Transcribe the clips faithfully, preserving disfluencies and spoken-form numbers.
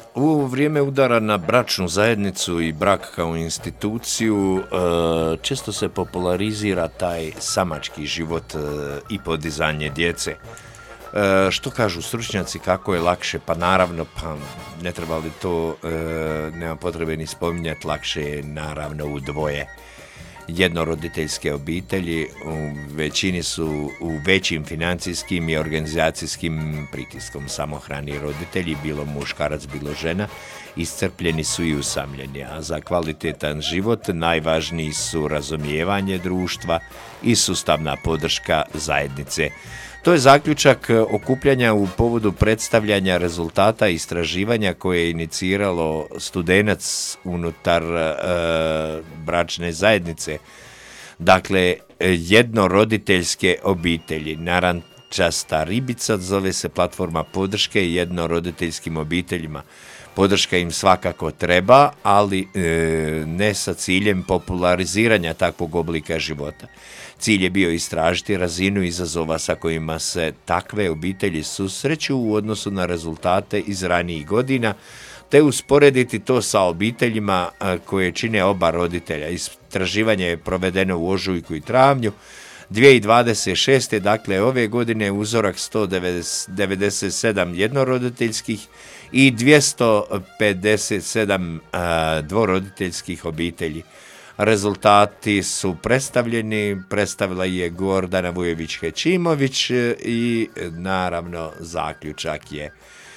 U vrijeme udara na bračnu zajednicu i brak kao instituciju često se popularizira taj samački život i podizanje djece. Što kažu stručnjaci, kako je lakše? Pa naravno, pa ne treba li to, nema potrebe ni spominjati, lakše je naravno u dvoje. Jednoroditeljske obitelji u većini su u većim financijskim i organizacijskim pritiskom. Samohrani roditelji, bilo muškarac, bilo žena, iscrpljeni su i usamljeni, a za kvalitetan život najvažniji su razumijevanje društva i sustavna podrška zajednice. To je zaključak okupljanja u povodu predstavljanja rezultata istraživanja koje je iniciralo studenac unutar e, bračne zajednice. Dakle, jednoroditeljske obitelji. Narančasta ribica zove se platforma podrške jednoroditeljskim obiteljima. Podrška im svakako treba, ali e, ne sa ciljem populariziranja takvog oblika života. Cilj je bio istražiti razinu izazova sa kojima se takve obitelji susreću u odnosu na rezultate iz ranijih godina, te usporediti to sa obiteljima koje čine oba roditelja. Istraživanje je provedeno u ožujku i travnju dvije tisuće dvadeset šeste. Dakle, ove godine uzorak sto devedeset sedam jednoroditeljskih i dvjesto pedeset sedam a, dvoroditeljskih obitelji. Rezultati su predstavljeni, predstavila je Gordana Vujević-Hečimović i naravno zaključak je e,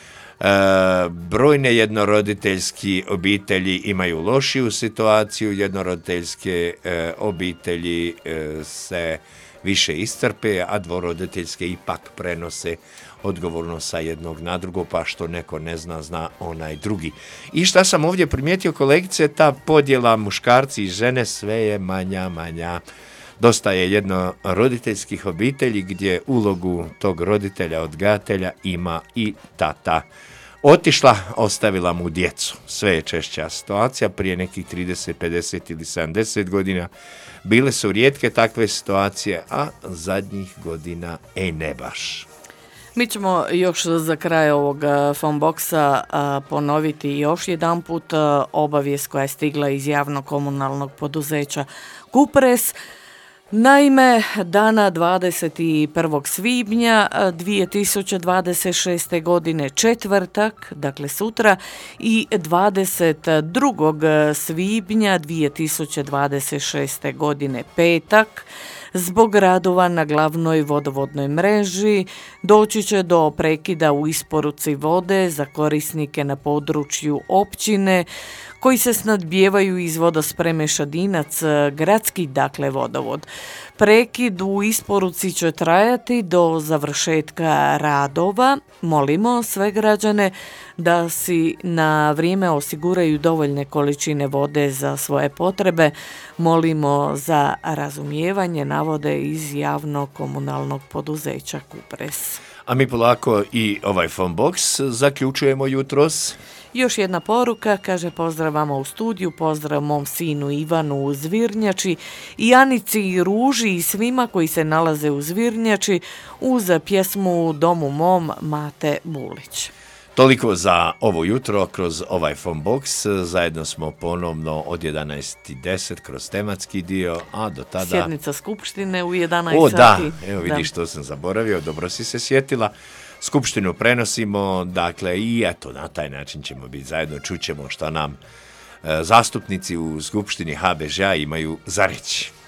brojne jednoroditeljski obitelji imaju lošiju situaciju, jednoroditeljske e, obitelji e, se više iscrpe, a dvoroditeljske ipak prenose odgovornost sa jednog na drugo, pa što neko ne zna, zna onaj drugi. I šta sam ovdje primijetio, kolegice, ta podjela muškarci i žene sve je manja, manja. Dosta je jednoroditeljskih obitelji gdje ulogu tog roditelja, odgajatelja ima i tata. Otišla, ostavila mu djecu. Sve je češća situacija. Prije nekih trideset, pedeset ili sedamdeset godina bile su rijetke takve situacije, a zadnjih godina e ne baš. Mi ćemo još za kraj ovog phone boxa ponoviti još jedan put obavijest koja je stigla iz javnog komunalnog poduzeća Kupres. Naime, dana dvadeset prvog svibnja dvije tisuće dvadeset šeste. godine četvrtak, dakle sutra, i dvadeset drugog svibnja dvije tisuće dvadeset šeste. godine petak, zbog radova na glavnoj vodovodnoj mreži doći će do prekida u isporuci vode za korisnike na području općine koji se snadbijevaju iz vodospreme Šadinac, gradski dakle vodovod. Prekid u isporuci će trajati do završetka radova. Molimo sve građane da si na vrijeme osiguraju dovoljne količine vode za svoje potrebe. Molimo za razumijevanje, navode iz javnog komunalnog poduzeća Kupres. A mi polako i ovaj phone box zaključujemo jutros. Još jedna poruka, kaže: pozdrav vama u studiju, pozdrav mom sinu Ivanu u Zvirnjači i Anici i Ruži i svima koji se nalaze u Zvirnjači uz pjesmu Domu mom Mate Bulić. Toliko za ovo jutro kroz ovaj phone box. Zajedno smo ponovno od jedanaest i deset kroz tematski dio, a do tada... Sjednica skupštine u jedanaest o, sati. O da, evo vidiš, što sam zaboravio, dobro si se sjetila. Skupštinu prenosimo, dakle, i eto, na taj način ćemo biti zajedno, čućemo što nam e, zastupnici u Skupštini ha be že a imaju za reći.